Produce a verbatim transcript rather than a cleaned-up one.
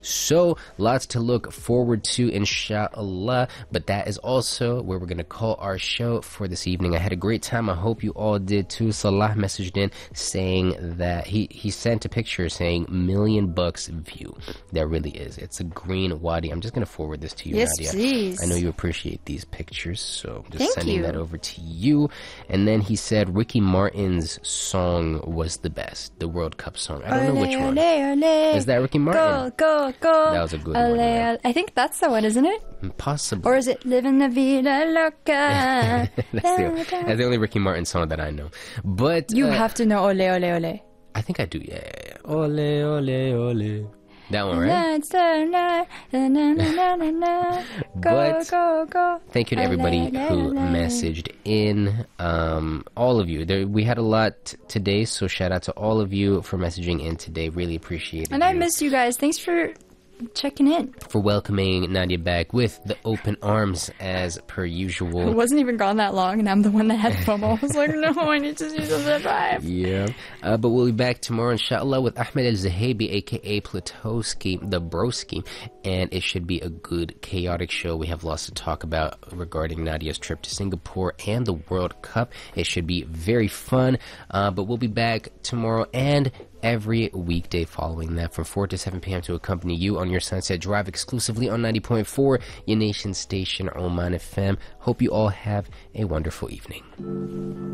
So lots to look forward to, inshallah, but that is also where we're going to call our show for this evening. I had a great time. I hope you all did too. Salah messaged in saying that he, he sent a picture saying million bucks view. There really is. It's a green wadi. I'm just going to forward this to you, yes, Nadia. Please. I know you appreciate these pictures, so just Thank sending you. that over to you. And then he said Ricky Martin's song was the best, the World Cup song. I don't ole, know which one. Ole, ole. Is that Ricky Martin? Go, go, go. That was a good ole, one. Yeah. ole. I think that's the one, isn't it? Possibly. Or is it Living La Vida Loca? that's, the, that's the only Ricky Martin song that I know. But You uh, have to know Ole, Ole, Ole. I think I do. Yeah, yeah, yeah. Ole, ole, ole. That one, right? Go, But go, go. thank you to everybody who messaged in. Um, all of you. There, we had a lot today, so shout out to all of you for messaging in today. Really appreciate it. And I miss you guys. Thanks for checking in. For welcoming Nadia back with the open arms as per usual. It wasn't even gone that long, and I'm the one that had FOMO. I was like, no, I need to see some survive. Yeah. Uh, but we'll be back tomorrow, inshallah, with Ahmed Al-Zahabi, a k a. Platowski, the broski. And it should be a good, chaotic show. We have lots to talk about regarding Nadia's trip to Singapore and the World Cup. It should be very fun. Uh, but we'll be back tomorrow and every weekday following that from four to seven p.m. to accompany you on your Sunset Drive exclusively on ninety point four, your nation station, Oman F M. Hope you all have a wonderful evening.